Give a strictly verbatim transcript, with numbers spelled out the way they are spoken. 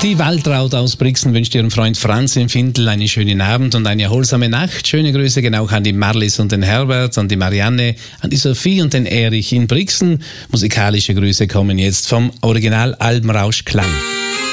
Die Waltraud aus Brixen wünscht ihrem Freund Franz im Findel einen schönen Abend und eine erholsame Nacht. Schöne Grüße gehen auch an die Marlies und den Herbert, an die Marianne, an die Sophie und den Erich in Brixen. Musikalische Grüße kommen jetzt vom Original Albenrausch Klang.